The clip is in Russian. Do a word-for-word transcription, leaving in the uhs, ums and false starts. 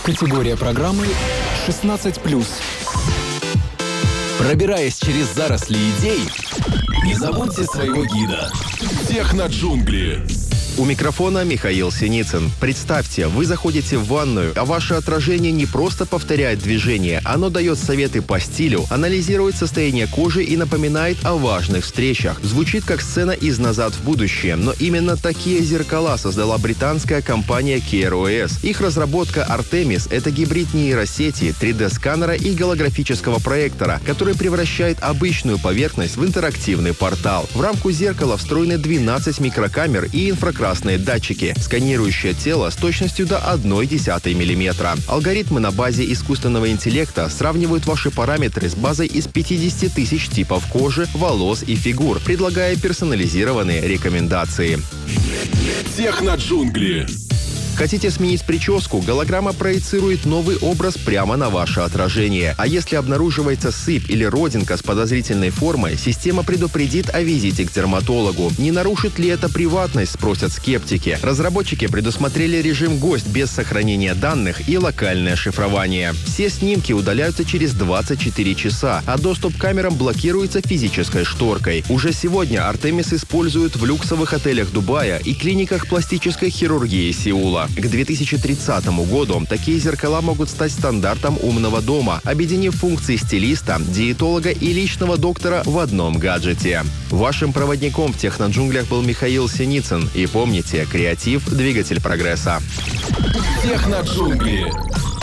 Категория программы шестнадцать плюс. Пробираясь через заросли идей, не забудьте своего гида. Техноджунгли. У микрофона Михаил Синицын. Представьте, вы заходите в ванную, а ваше отражение не просто повторяет движение, оно дает советы по стилю, анализирует состояние кожи и напоминает о важных встречах. Звучит как сцена из «Назад в будущее», но именно такие зеркала создала британская компания Keir о эс. Их разработка Artemis — это гибрид нейросети, три дэ-сканера и голографического проектора, который превращает обычную поверхность в интерактивный портал. В рамку зеркала встроены двенадцать микрокамер и инфракрасные датчики, сканирующие тело с точностью до одной десятой миллиметра. Алгоритмы на базе искусственного интеллекта сравнивают ваши параметры с базой из пятидесяти тысяч типов кожи, волос и фигур, предлагая персонализированные рекомендации. Техноджунгли. Хотите сменить прическу? Голограмма проецирует новый образ прямо на ваше отражение. А если обнаруживается сыпь или родинка с подозрительной формой, система предупредит о визите к дерматологу. Не нарушит ли это приватность, спросят скептики. Разработчики предусмотрели режим «Гость» без сохранения данных и локальное шифрование. Все снимки удаляются через двадцать четыре часа, а доступ к камерам блокируется физической шторкой. Уже сегодня Artemis используют в люксовых отелях Дубая и клиниках пластической хирургии Сеула. К две тысячи тридцатому году такие зеркала могут стать стандартом умного дома, объединив функции стилиста, диетолога и личного доктора в одном гаджете. Вашим проводником в техноджунглях был Михаил Синицын. И помните, креатив – двигатель прогресса. Техноджунгли.